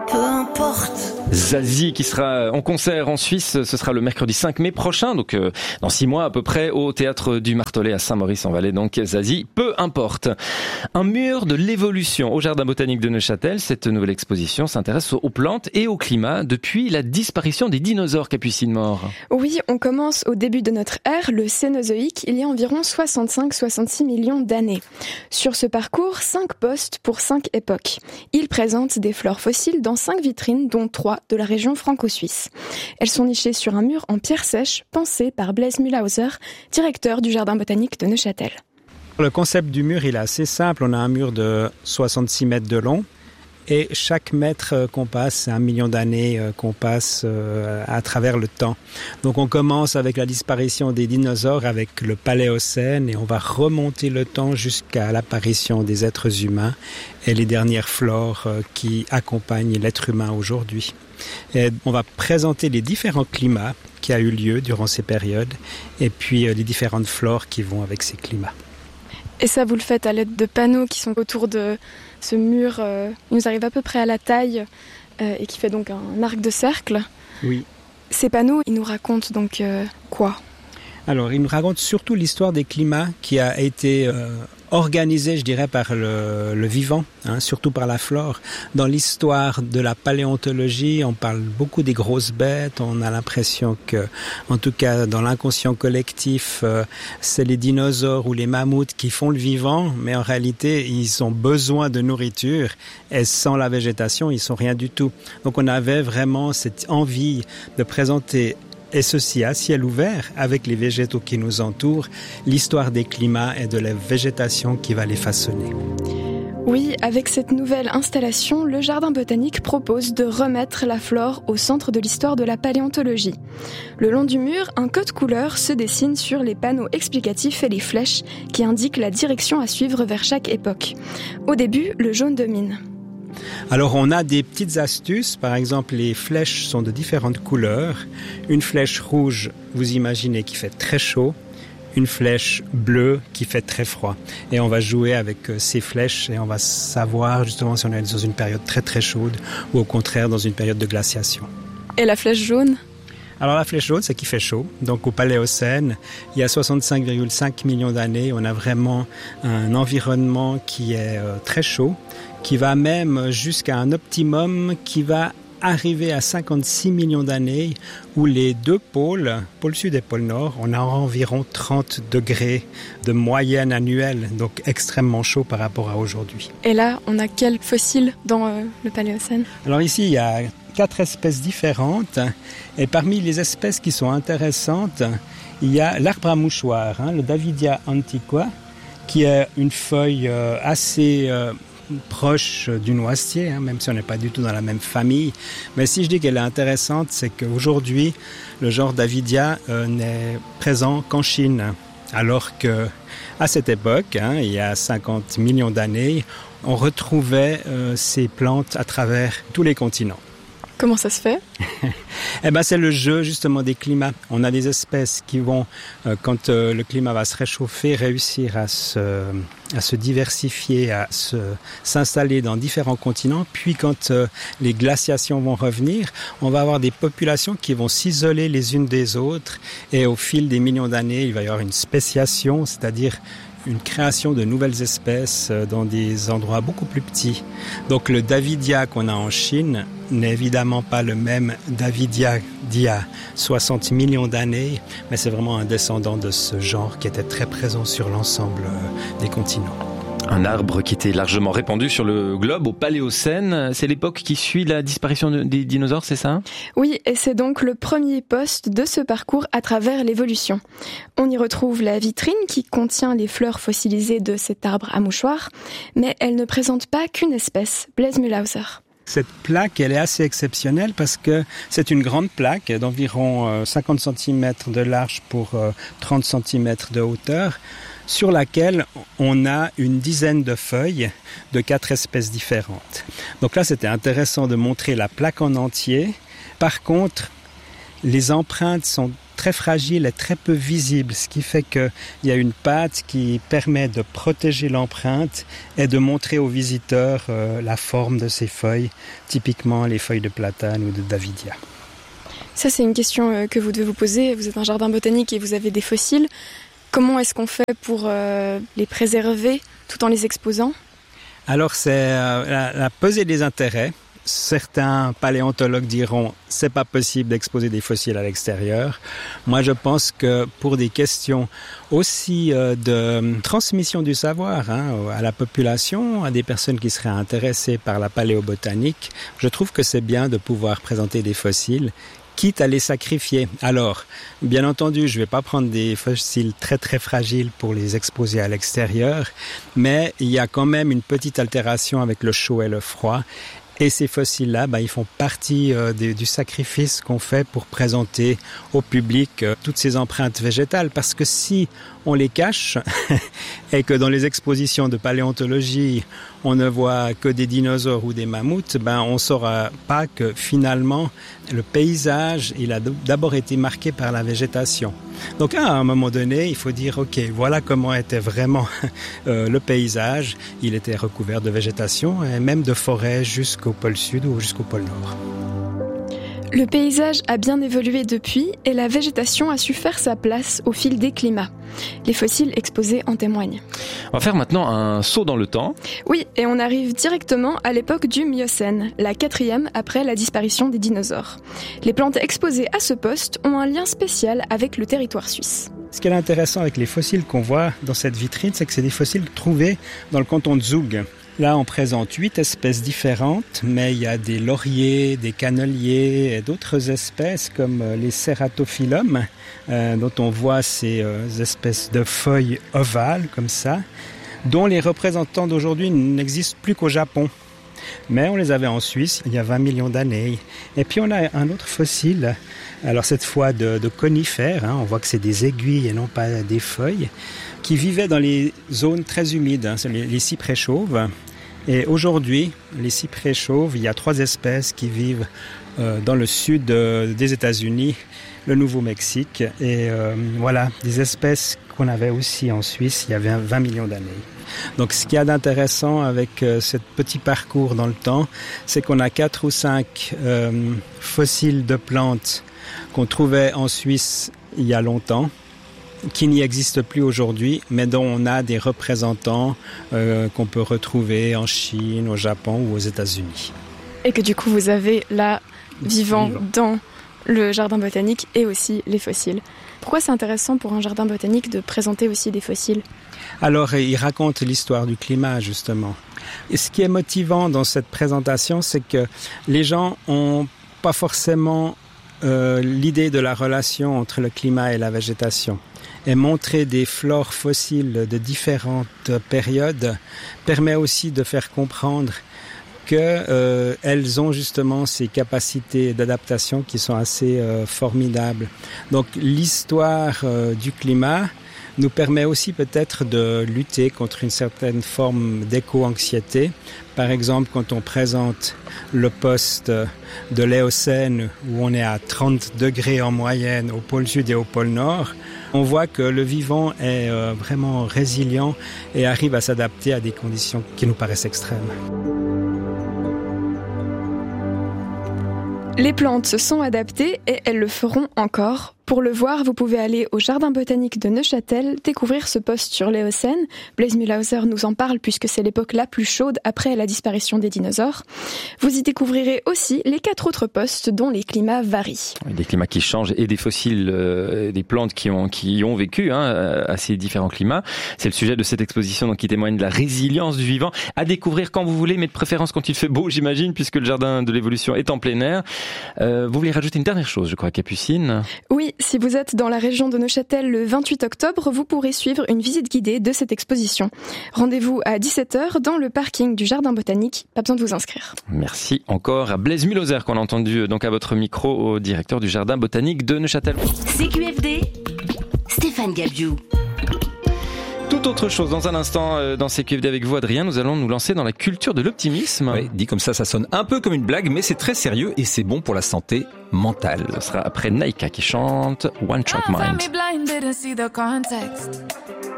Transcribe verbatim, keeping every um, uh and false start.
peu importe. Zazie qui sera en concert en Suisse, ce sera le mercredi cinq mai prochain, donc euh, dans six mois à peu près, au Théâtre du Martelet à Saint-Maurice-en-Valais. Donc Zazie, peu importe. Un mur de l'évolution au Jardin botanique de Neuchâtel. Cette nouvelle exposition s'intéresse aux plantes et au climat depuis la disparition des dinosaures, Capucine Mort. Oui, on commence au début de notre ère, le Cénozoïque, il y a environ soixante-cinq à soixante-six millions d'années. Sur ce parcours, cinq postes pour cinq époques. Il présente des fleurs fossiles dans cinq vitrines, dont trois de la région franco-suisse. Elles sont nichées sur un mur en pierre sèche, pensé par Blaise Mühlhauser, directeur du Jardin botanique de Neuchâtel. Le concept du mur, il est assez simple. On a un mur de soixante-six mètres de long et chaque mètre qu'on passe, c'est un million d'années qu'on passe à travers le temps. Donc on commence avec la disparition des dinosaures, avec le Paléocène, et on va remonter le temps jusqu'à l'apparition des êtres humains et les dernières flores qui accompagnent l'être humain aujourd'hui. Et on va présenter les différents climats qui ont eu lieu durant ces périodes et puis les différentes flores qui vont avec ces climats. Et ça, vous le faites à l'aide de panneaux qui sont autour de ce mur. Euh, il nous arrive à peu près à la taille euh, et qui fait donc un arc de cercle. Oui. Ces panneaux, ils nous racontent donc euh, quoi ? Alors, ils nous racontent surtout l'histoire des climats qui a été euh, organisée, je dirais, par le, le vivant, hein, surtout par la flore. Dans l'histoire de la paléontologie, on parle beaucoup des grosses bêtes. On a l'impression que, en tout cas, dans l'inconscient collectif, euh, c'est les dinosaures ou les mammouths qui font le vivant, mais en réalité, ils ont besoin de nourriture et sans la végétation, ils sont rien du tout. Donc, on avait vraiment cette envie de présenter, et ceci à ciel ouvert, avec les végétaux qui nous entourent, l'histoire des climats et de la végétation qui va les façonner. Oui, avec cette nouvelle installation, le Jardin botanique propose de remettre la flore au centre de l'histoire de la paléontologie. Le long du mur, un code couleur se dessine sur les panneaux explicatifs et les flèches qui indiquent la direction à suivre vers chaque époque. Au début, le jaune domine. Alors on a des petites astuces, par exemple les flèches sont de différentes couleurs. Une flèche rouge, vous imaginez, qui fait très chaud, une flèche bleue qui fait très froid. Et on va jouer avec ces flèches et on va savoir justement si on est dans une période très très chaude ou au contraire dans une période de glaciation. Et la flèche jaune ? Alors la flèche jaune, c'est qu'il fait chaud. Donc au Paléocène, il y a soixante-cinq virgule cinq millions d'années, on a vraiment un environnement qui est euh, très chaud, qui va même jusqu'à un optimum qui va arriver à cinquante-six millions d'années, où les deux pôles, pôle sud et pôle nord, on a environ trente degrés de moyenne annuelle, donc extrêmement chaud par rapport à aujourd'hui. Et là, on a quels fossiles dans euh, le Paléocène ? Alors ici, il y a quatre espèces différentes, et parmi les espèces qui sont intéressantes, il y a l'arbre à mouchoir, hein, le Davidia antiqua, qui a une feuille euh, assez euh, proche du noisetier, hein, même si on n'est pas du tout dans la même famille. Mais si je dis qu'elle est intéressante, c'est qu'aujourd'hui, le genre Davidia euh, n'est présent qu'en Chine, alors que à cette époque, hein, il y a cinquante millions d'années, on retrouvait euh, ces plantes à travers tous les continents. Comment ça se fait ? Eh ben, c'est le jeu justement des climats. On a des espèces qui vont, euh, quand euh, le climat va se réchauffer, réussir à se, à se diversifier, à se, s'installer dans différents continents. Puis quand euh, les glaciations vont revenir, on va avoir des populations qui vont s'isoler les unes des autres. Et au fil des millions d'années, il va y avoir une spéciation, c'est-à-dire une création de nouvelles espèces dans des endroits beaucoup plus petits. Donc le Davidia qu'on a en Chine n'est évidemment pas le même Davidia d'il y a soixante millions d'années, mais c'est vraiment un descendant de ce genre qui était très présent sur l'ensemble des continents. Un arbre qui était largement répandu sur le globe au Paléocène. C'est l'époque qui suit la disparition des dinosaures, c'est ça ? Oui, et c'est donc le premier poste de ce parcours à travers l'évolution. On y retrouve la vitrine qui contient les fleurs fossilisées de cet arbre à mouchoir, mais elle ne présente pas qu'une espèce, Blaise Mühlhauser. Cette plaque, elle est assez exceptionnelle parce que c'est une grande plaque d'environ cinquante centimètres de large pour trente centimètres de hauteur, sur laquelle on a une dizaine de feuilles de quatre espèces différentes. Donc là, c'était intéressant de montrer la plaque en entier. Par contre, les empreintes sont très fragile et très peu visible, ce qui fait qu'il y a une pâte qui permet de protéger l'empreinte et de montrer aux visiteurs euh, la forme de ces feuilles, typiquement les feuilles de platane ou de davidia. Ça, c'est une question que vous devez vous poser. Vous êtes un jardin botanique et vous avez des fossiles. Comment est-ce qu'on fait pour euh, les préserver tout en les exposant ? Alors, c'est euh, la, la pesée des intérêts. Certains paléontologues diront « c'est pas possible d'exposer des fossiles à l'extérieur ». Moi, je pense que pour des questions aussi euh, de transmission du savoir hein, à la population, à des personnes qui seraient intéressées par la paléobotanique, je trouve que c'est bien de pouvoir présenter des fossiles quitte à les sacrifier. Alors, bien entendu, je ne vais pas prendre des fossiles très très fragiles pour les exposer à l'extérieur, mais il y a quand même une petite altération avec le chaud et le froid. Et ces fossiles-là, bah, ils font partie euh, des, du sacrifice qu'on fait pour présenter au public euh, toutes ces empreintes végétales. Parce que si on les cache et que dans les expositions de paléontologie, on ne voit que des dinosaures ou des mammouths, ben, on ne saura pas que finalement, le paysage, il a d'abord été marqué par la végétation. Donc à un moment donné, il faut dire, ok, voilà comment était vraiment euh, le paysage. Il était recouvert de végétation et même de forêt jusqu'au pôle sud ou jusqu'au pôle nord. Le paysage a bien évolué depuis et la végétation a su faire sa place au fil des climats. Les fossiles exposés en témoignent. On va faire maintenant un saut dans le temps. Oui, et on arrive directement à l'époque du Miocène, la quatrième après la disparition des dinosaures. Les plantes exposées à ce poste ont un lien spécial avec le territoire suisse. Ce qui est intéressant avec les fossiles qu'on voit dans cette vitrine, c'est que c'est des fossiles trouvés dans le canton de Zug. Là, on présente huit espèces différentes, mais il y a des lauriers, des canneliers et d'autres espèces comme les Ceratophyllum, euh, dont on voit ces euh, espèces de feuilles ovales comme ça, dont les représentants d'aujourd'hui n'existent plus qu'au Japon. Mais on les avait en Suisse il y a vingt millions d'années. Et puis on a un autre fossile, alors cette fois de, de conifères, hein, on voit que c'est des aiguilles et non pas des feuilles, qui vivaient dans les zones très humides, hein, les, les cyprès chauves. Et aujourd'hui, les cyprès chauves, il y a trois espèces qui vivent euh, dans le sud euh, des États-Unis, le Nouveau-Mexique. Et euh, voilà, des espèces qu'on avait aussi en Suisse il y avait vingt millions d'années. Donc ce qu'il y a d'intéressant avec euh, ce petit parcours dans le temps, c'est qu'on a quatre ou cinq euh, fossiles de plantes qu'on trouvait en Suisse il y a longtemps, qui n'y existent plus aujourd'hui, mais dont on a des représentants euh, qu'on peut retrouver en Chine, au Japon ou aux États-Unis. Et que du coup vous avez là, vivant, vivant. dans le jardin botanique et aussi les fossiles. Pourquoi c'est intéressant pour un jardin botanique de présenter aussi des fossiles ? Alors, il raconte l'histoire du climat, justement. Et ce qui est motivant dans cette présentation, c'est que les gens n'ont pas forcément euh, l'idée de la relation entre le climat et la végétation. Et montrer des flores fossiles de différentes périodes permet aussi de faire comprendre qu'elles euh, ont justement ces capacités d'adaptation qui sont assez euh, formidables. Donc l'histoire euh, du climat nous permet aussi peut-être de lutter contre une certaine forme d'éco-anxiété. Par exemple, quand on présente le poste de l'Éocène où on est à trente degrés en moyenne au pôle sud et au pôle nord, on voit que le vivant est euh, vraiment résilient et arrive à s'adapter à des conditions qui nous paraissent extrêmes. Les plantes se sont adaptées et elles le feront encore. Pour le voir, vous pouvez aller au Jardin botanique de Neuchâtel, découvrir ce poste sur l'Éocène. Blaise Mühlhauser nous en parle puisque c'est l'époque la plus chaude après la disparition des dinosaures. Vous y découvrirez aussi les quatre autres postes dont les climats varient. Des climats qui changent et des fossiles, euh, des plantes qui ont, qui ont vécu hein, à ces différents climats. C'est le sujet de cette exposition donc, qui témoigne de la résilience du vivant. À découvrir quand vous voulez, mais de préférence quand il fait beau, j'imagine, puisque le Jardin de l'évolution est en plein air. Euh, vous voulez rajouter une dernière chose, je crois, Capucine ? Oui. Si vous êtes dans la région de Neuchâtel le vingt-huit octobre, vous pourrez suivre une visite guidée de cette exposition. Rendez-vous à dix-sept heures dans le parking du Jardin botanique. Pas besoin de vous inscrire. Merci encore à Blaise Mühlhauser qu'on a entendu donc à votre micro au directeur du Jardin botanique de Neuchâtel. C Q F D, Stéphane Gabiou. Tout autre chose. Dans un instant, euh, dans C Q F D avec vous, Adrien, nous allons nous lancer dans la culture de l'optimisme. Oui, dit comme ça, ça sonne un peu comme une blague, mais c'est très sérieux et c'est bon pour la santé mentale. Ce sera après Naika qui chante One Track Mind.